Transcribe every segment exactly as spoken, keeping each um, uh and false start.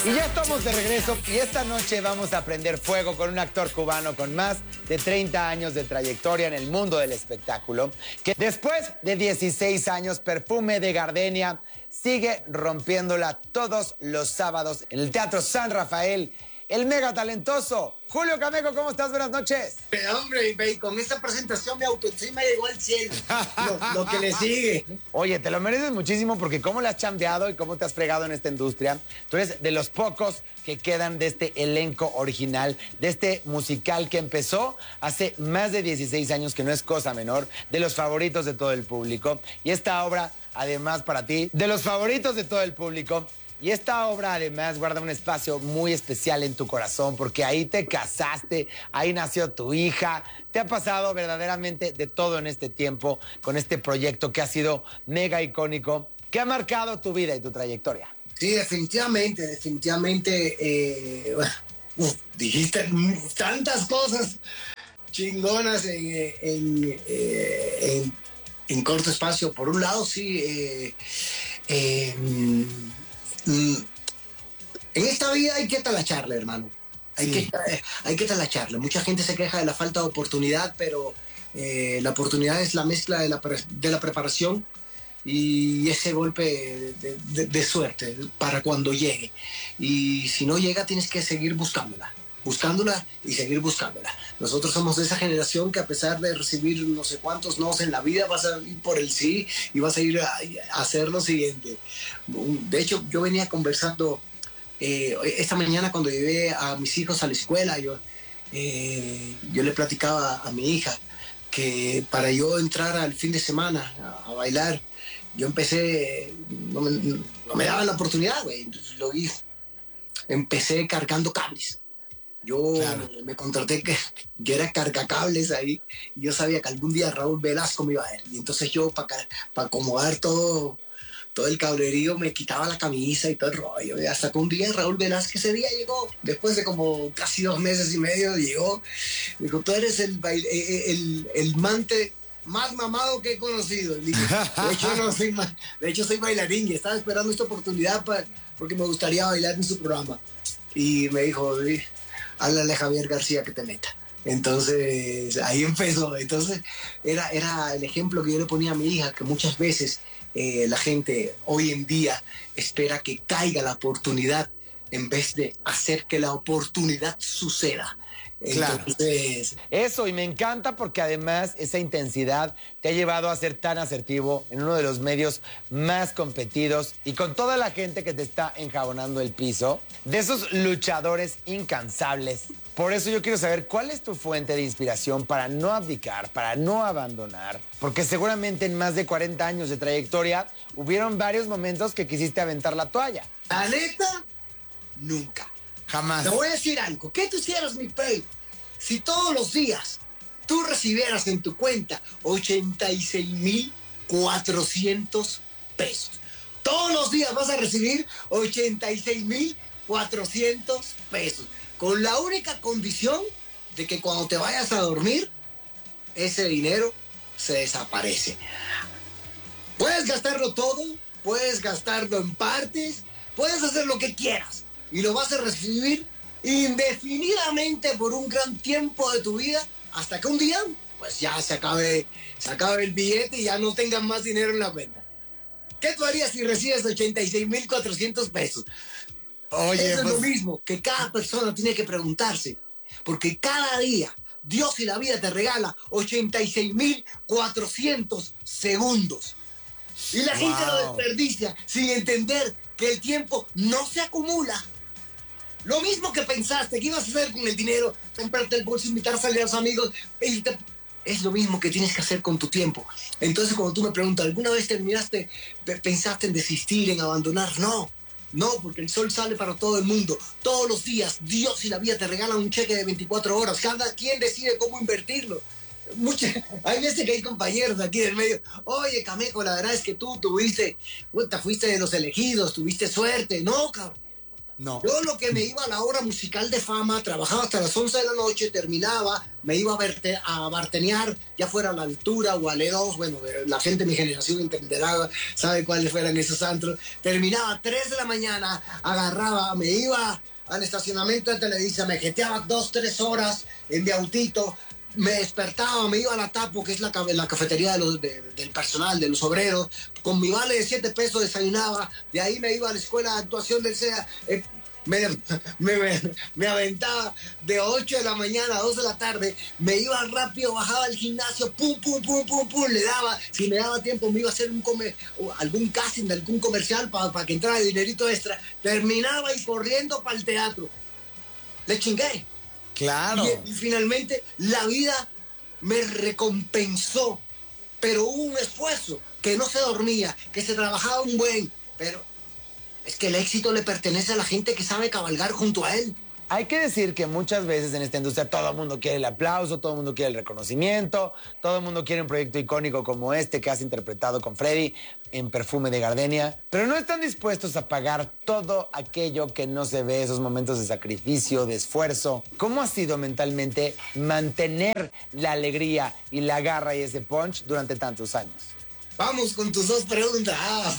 Y ya estamos de regreso y esta noche vamos a prender fuego con un actor cubano con más de treinta años de trayectoria en el mundo del espectáculo, que después de dieciséis años, Perfume de Gardenia sigue rompiéndola todos los sábados en el Teatro San Rafael. El mega talentoso Julio Camejo, ¿cómo estás? Buenas noches. Pero hombre, y con esta presentación mi autoestima llegó al cielo. Lo, lo que le sigue. Oye, te lo mereces muchísimo porque cómo le has chambeado y cómo te has fregado en esta industria. Tú eres de los pocos que quedan de este elenco original, de este musical que empezó hace más de dieciséis años, que no es cosa menor, de los favoritos de todo el público. Y esta obra, además para ti, de los favoritos de todo el público. Y esta obra además guarda un espacio muy especial en tu corazón porque ahí te casaste, ahí nació tu hija. Te ha pasado verdaderamente de todo en este tiempo con este proyecto que ha sido mega icónico, que ha marcado tu vida y tu trayectoria. Sí, definitivamente, definitivamente. Eh, uf, dijiste tantas cosas chingonas en, en, eh, en, en corto espacio. Por un lado, sí. Eh, eh, Mm, en esta vida hay que talacharle, hermano. Hay, sí. que, eh, hay que talacharle. Mucha gente se queja de la falta de oportunidad, pero eh, la oportunidad es la mezcla de la, pre, de la preparación y ese golpe de, de, de suerte para cuando llegue. Y si no llega, tienes que seguir buscándola. buscándola y seguir buscándola. Nosotros somos de esa generación que a pesar de recibir no sé cuántos nos en la vida, vas a ir por el sí y vas a ir a, a hacer lo siguiente. De hecho, yo venía conversando eh, esta mañana cuando llevé a mis hijos a la escuela, yo, eh, yo le platicaba a mi hija que para yo entrar al fin de semana a, a bailar, yo empecé, no me, no me daban la oportunidad, güey. Entonces lo vi, empecé cargando cables. Yo claro. me contraté que yo era cargacables ahí y yo sabía que algún día Raúl Velasco me iba a ver. Y entonces yo para pa acomodar todo, todo el cablerío me quitaba la camisa y todo el rollo. Y hasta que un día Raúl Velasco ese día llegó, después de como casi dos meses y medio llegó. Dijo, tú eres el, el, el, el mante más mamado que he conocido. Dije, de, hecho, no soy, de hecho soy bailarín y estaba esperando esta oportunidad para, porque me gustaría bailar en su programa. Y me dijo, háblale a Javier García que te meta. Entonces ahí empezó. Entonces era, era el ejemplo que yo le ponía a mi hija, que muchas veces eh, la gente hoy en día espera que caiga la oportunidad en vez de hacer que la oportunidad suceda. Entonces, claro. Eso, y me encanta porque además esa intensidad te ha llevado a ser tan asertivo en uno de los medios más competidos y con toda la gente que te está enjabonando el piso, de esos luchadores incansables. Por eso yo quiero saber cuál es tu fuente de inspiración para no abdicar, para no abandonar, porque seguramente en más de cuarenta años de trayectoria hubieron varios momentos que quisiste aventar la toalla. ¿La neta? Nunca. Jamás. Te voy a decir algo. ¿Qué tú hicieras, mi pay? Si todos los días tú recibieras en tu cuenta ochenta y seis mil cuatrocientos pesos. Todos los días vas a recibir ochenta y seis mil cuatrocientos pesos. Con la única condición de que cuando te vayas a dormir, ese dinero se desaparece. Puedes gastarlo todo, puedes gastarlo en partes, puedes hacer lo que quieras. Y lo vas a recibir indefinidamente por un gran tiempo de tu vida, hasta que un día, pues ya se acabe, se acabe el billete y ya no tengas más dinero en la cuenta. ¿Qué tú harías si recibes ochenta y seis mil cuatrocientos pesos? Oye, eso pues... es lo mismo que cada persona tiene que preguntarse, porque cada día Dios y la vida te regala ochenta y seis mil cuatrocientos segundos. Y la wow. gente lo desperdicia sin entender que el tiempo no se acumula. Lo mismo que pensaste que ibas a hacer con el dinero, comprarte el bolso, invitar a salir a los amigos, es lo mismo que tienes que hacer con tu tiempo. Entonces cuando tú me preguntas, ¿alguna vez terminaste, pensaste en desistir, en abandonar? No, no, porque el sol sale para todo el mundo. Todos los días Dios y la vida te regalan un cheque de veinticuatro horas. Cada quien decide cómo invertirlo. Muchas, hay veces que hay compañeros aquí del medio, oye Camejo, la verdad es que tú tuviste, puta, fuiste de los elegidos, tuviste suerte. No, cabrón. No. Yo lo que me iba a la hora musical de fama, trabajaba hasta las once de la noche, terminaba, me iba a, verte, a bartenear, ya fuera a la altura o a L dos, bueno, la gente de mi generación entenderá, sabe cuáles fueran esos antros. Terminaba a tres de la mañana, agarraba, me iba al estacionamiento de Televisa, me jeteaba dos, tres horas en mi autito, me despertaba, me iba a la Tapo, que es la, la cafetería de los, de, del personal, de los obreros, con mi vale de siete pesos desayunaba, de ahí me iba a la escuela de actuación del C E A, eh, me, me, me, me aventaba de ocho de la mañana a dos de la tarde, me iba rápido, bajaba al gimnasio, pum, pum, pum, pum, pum, le daba, si me daba tiempo me iba a hacer un come, algún casting de algún comercial para pa que entrara dinerito extra, terminaba y corriendo para el teatro. Le chingué. Claro. Y, y finalmente la vida me recompensó, pero hubo un esfuerzo, que no se dormía, que se trabajaba un buen, pero es que el éxito le pertenece a la gente que sabe cabalgar junto a él. Hay que decir que muchas veces en esta industria todo el mundo quiere el aplauso, todo el mundo quiere el reconocimiento, todo el mundo quiere un proyecto icónico como este que has interpretado con Freddy en Perfume de Gardenia, pero no están dispuestos a pagar todo aquello que no se ve, esos momentos de sacrificio, de esfuerzo. ¿Cómo ha sido mentalmente mantener la alegría y la garra y ese punch durante tantos años? Vamos con tus dos preguntas. Ah,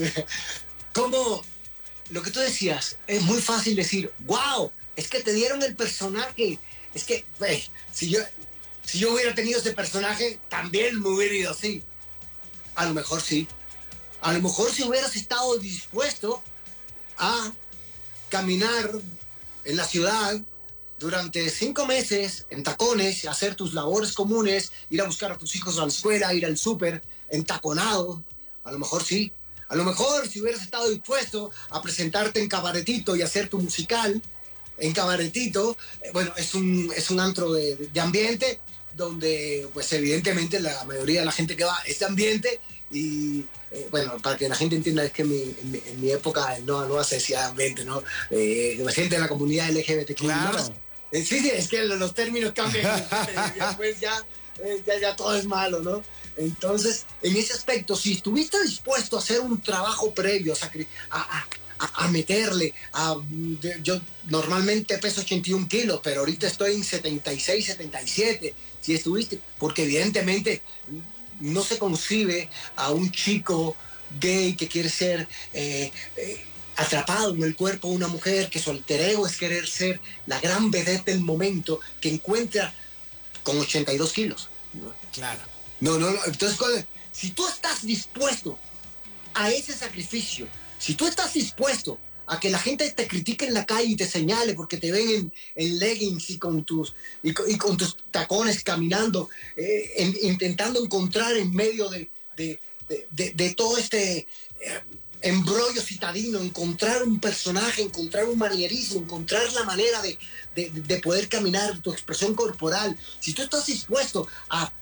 ¿cómo? Lo que tú decías, es muy fácil decir, wow, es que te dieron el personaje. Es que, wey, si yo, si yo hubiera tenido ese personaje, también me hubiera ido así. A lo mejor sí. A lo mejor si hubieras estado dispuesto a caminar en la ciudad durante cinco meses en tacones, hacer tus labores comunes, ir a buscar a tus hijos a la escuela, ir al súper, entaconado, a lo mejor sí. A lo mejor si hubieras estado dispuesto a presentarte en Cabaretito y hacer tu musical en Cabaretito, eh, bueno, es un, es un antro de, de ambiente donde, pues evidentemente la mayoría de la gente que va es de ambiente y, eh, bueno, para que la gente entienda es que mi, en, mi, en mi época no, no se decía ambiente, ¿no? Eh, la gente de la comunidad L G B T Q. Claro. ¿No? Eh, sí, sí, es que los términos cambian y después ya, eh, ya, ya todo es malo, ¿no? Entonces, en ese aspecto, si estuviste dispuesto a hacer un trabajo previo, a, a, a, a meterle, a, yo normalmente peso ochenta y un kilos, pero ahorita estoy en setenta y seis, setenta y siete, si estuviste, porque evidentemente no se concibe a un chico gay que quiere ser eh, eh, atrapado en el cuerpo de una mujer, que su alter ego es querer ser la gran vedette del momento, que encuentra con ochenta y dos kilos. Claro. No, no, no. Entonces, si tú estás dispuesto a ese sacrificio, si tú estás dispuesto a que la gente te critique en la calle y te señale porque te ven en, en leggings y con tus, y con, y con tus tacones caminando, eh, en, intentando encontrar en medio de, de, de, de, de todo este eh, embrollo citadino, encontrar un personaje, encontrar un manierismo, encontrar la manera de, de, de poder caminar, tu expresión corporal, si tú estás dispuesto a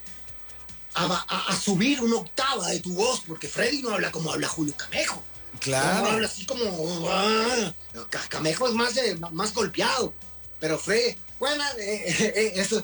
A, a, a subir una octava de tu voz, porque Freddy no habla como habla Julio Camejo. Claro. No habla así como... Ah, Camejo es más, de, más golpeado. Pero Freddy, bueno, eh, eh, eh, eso...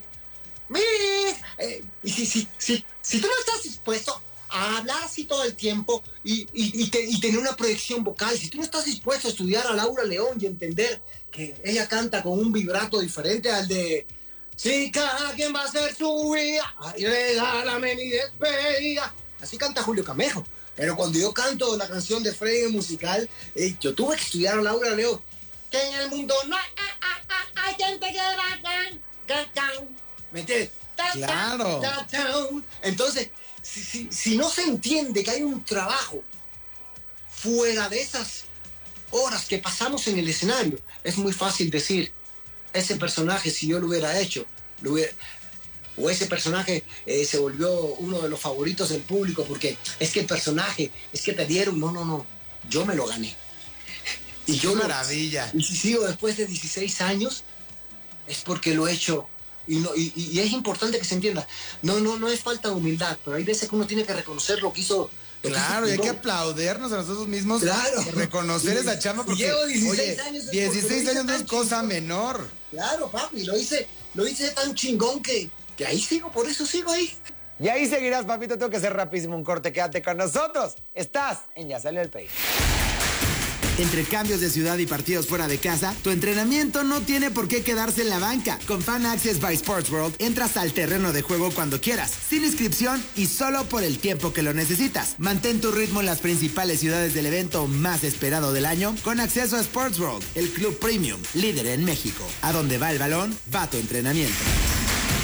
Eh, y si, si, si, si tú no estás dispuesto a hablar así todo el tiempo y, y, y, te, y tener una proyección vocal, si tú no estás dispuesto a estudiar a Laura León y entender que ella canta con un vibrato diferente al de... Si cada quien va a ser su vida, ay, regálame mi despedida. Así canta Julio Camejo. Pero cuando yo canto la canción de Freddy musical, eh, yo tuve que estudiar a Laura León. Que en el mundo no hay, hay, hay, hay gente que va can, ¿me entiendes? Claro. Entonces, si, si, si no se entiende que hay un trabajo fuera de esas horas que pasamos en el escenario, es muy fácil decir, ese personaje, si yo lo hubiera hecho, lo hubiera, o ese personaje eh, se volvió uno de los favoritos del público, porque es que el personaje, es que te dieron, no, no, no, yo me lo gané. Y yo maravilla. Lo, y si sigo después de dieciséis años, es porque lo he hecho. Y, no, y, y es importante que se entienda, no, no, no es falta de humildad, pero hay veces que uno tiene que reconocer lo que hizo. Claro, y hay que aplaudirnos a nosotros mismos. Claro. Reconocer y, esa chamba porque llevo oye, dieciséis años. dieciséis años no es cosa chingón. menor. Claro, papi, lo hice, lo hice tan chingón que, que ahí sigo, por eso sigo ahí. Y ahí seguirás, papito, tengo que hacer rapidísimo un corte, quédate con nosotros. Estás en Ya Salió el Peine. Entre cambios de ciudad y partidos fuera de casa, tu entrenamiento no tiene por qué quedarse en la banca. Con Fan Access by Sports World, entras al terreno de juego cuando quieras, sin inscripción y solo por el tiempo que lo necesitas. Mantén tu ritmo en las principales ciudades del evento más esperado del año con acceso a Sports World, el club premium, líder en México. A donde va el balón, va tu entrenamiento.